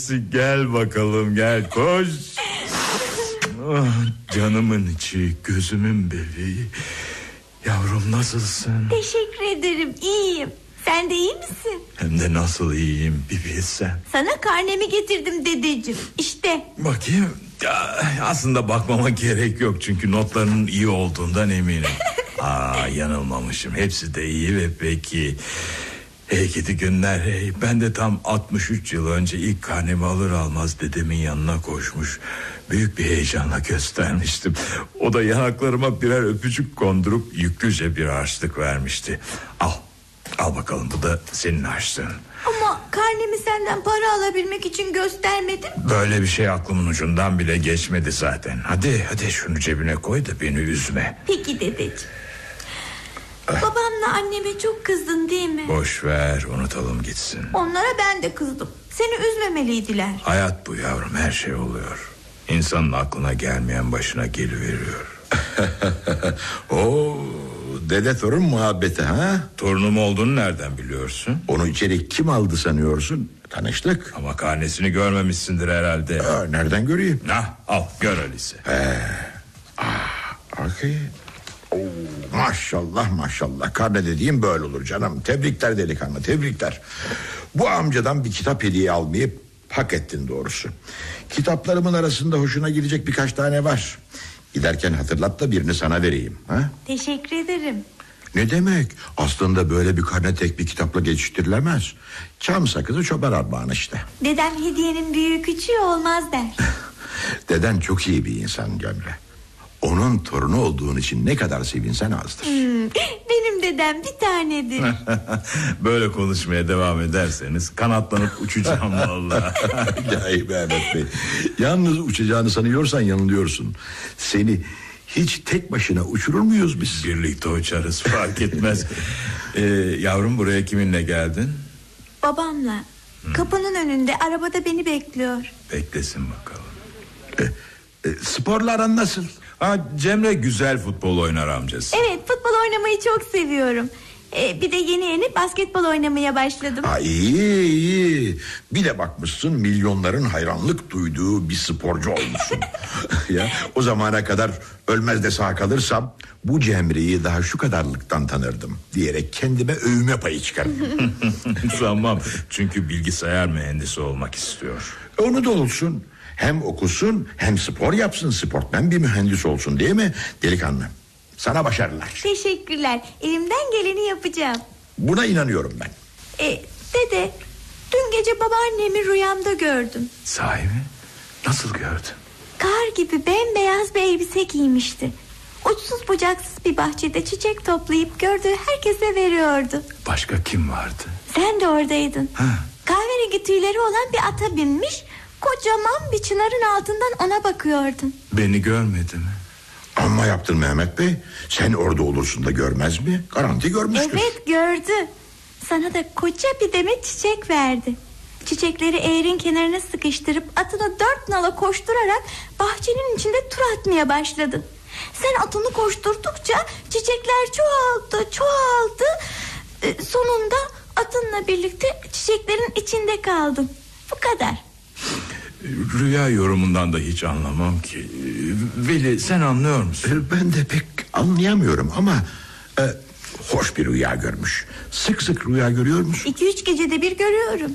Gel bakalım, gel koş. Oh, canımın içi, gözümün bebeği. Yavrum, nasılsın? Teşekkür ederim, iyiyim. Sen de iyi misin? Hem de nasıl iyiyim bir bilsen. Sana karnemi getirdim dedeciğim. İşte. Bakayım. Ya, aslında bakmama gerek yok, çünkü notlarının iyi olduğundan eminim. Yanılmamışım. Hepsi de iyi ve peki. Hey gidi günler hey. Ben de tam 63 yıl önce ilk karnemi alır almaz dedemin yanına koşmuş, büyük bir heyecanla göstermiştim. O da yanaklarıma birer öpücük kondurup yüklüce bir harçlık vermişti. Al bakalım, bu da senin harçlığın. Ama karnemi senden para alabilmek için göstermedim. Böyle bir şey aklımın ucundan bile geçmedi zaten. Hadi şunu cebine koy da beni üzme. Peki dedeciğim. Babamla anneme çok kızdın değil mi? Boş ver, unutalım gitsin. Onlara ben de kızdım. Seni üzmemeliydiler. Hayat bu yavrum, her şey oluyor. İnsanın aklına gelmeyen başına geliveriyor. Dede torun muhabbeti ha? Torunum olduğunu nereden biliyorsun? Onu içeri kim aldı sanıyorsun? Tanıştık. Ama karnesini görmemişsindir herhalde. Nereden göreyim? Al gör öyleyse. Okay. Maşallah. Karne dediğim böyle olur canım. Tebrikler delikanlı, tebrikler. Bu amcadan bir kitap hediye almayı hak ettin doğrusu. Kitaplarımın arasında hoşuna gidecek birkaç tane var. Giderken hatırlat da birini sana vereyim. Ha? Teşekkür ederim. Ne demek? Aslında böyle bir karne tek bir kitapla geçiştirilemez. Çam sakızı çoban armağanı işte. Dedem hediyenin büyüğü küçüğü olmaz der. Deden çok iyi bir insan Cemre. Onun torunu olduğun için ne kadar sevinsen azdır. Benim dedem bir tanedir. Böyle konuşmaya devam ederseniz kanatlanıp uçacağım vallahi. Ya Mehmet Bey, yalnız uçacağını sanıyorsan yanılıyorsun. Seni hiç tek başına uçurur muyuz biz? Birlikte uçarız, fark etmez. Yavrum, buraya kiminle geldin? Babamla. Kapının önünde arabada beni bekliyor. Beklesin bakalım. Sporla aran nasıl? Cemre güzel futbol oynar amcası. Evet, futbol oynamayı çok seviyorum. Bir de yeni basketbol oynamaya başladım. İyi. Bir de bakmışsın milyonların hayranlık duyduğu bir sporcu olmuşsun. Ya, o zamana kadar ölmez de sağ kalırsam bu Cemre'yi daha şu kadarlıktan tanırdım diyerek kendime övünme payı çıkarım. Tamam, çünkü bilgisayar mühendisi olmak istiyor. Onu da olsun. Hem okusun hem spor yapsın, sportmen bir mühendis olsun, değil mi delikanlı? Sana başarılar. Teşekkürler. Elimden geleni yapacağım. Buna inanıyorum ben. Dede, dün gece babaannemi rüyamda gördüm. Sahi mi? Nasıl gördün? Kar gibi bembeyaz bir elbise giymişti. Uçsuz bucaksız bir bahçede çiçek toplayıp gördüğü herkese veriyordu. Başka kim vardı? Sen de oradaydın. Kahverengi tüyleri olan bir ata binmiş, kocaman bir çınarın altından ona bakıyordun. Beni görmedi mi? Amma yaptın Mehmet Bey. Sen orada olursun da görmez mi? Garanti görmüştür. Evet, gördü. Sana da koca bir demet çiçek verdi. Çiçekleri eğerin kenarına sıkıştırıp atını 4 nala koşturarak bahçenin içinde tur atmaya başladın. Sen atını koşturdukça çiçekler çoğaldı. Sonunda atınla birlikte çiçeklerin içinde kaldın. Bu kadar. Rüya yorumundan da hiç anlamam ki. Veli, sen anlıyor musun? Ben de pek anlayamıyorum ama hoş bir rüya görmüş. Sık sık rüya görüyor musun? 2-3 gecede bir görüyorum.